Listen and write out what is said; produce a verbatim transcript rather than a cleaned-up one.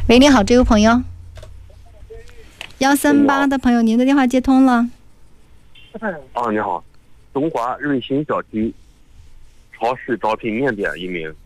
喂，你好，这位朋友，幺三八的朋友，您的电话接通了。 啊，你好，中华瑞星小区超市招聘面点一名。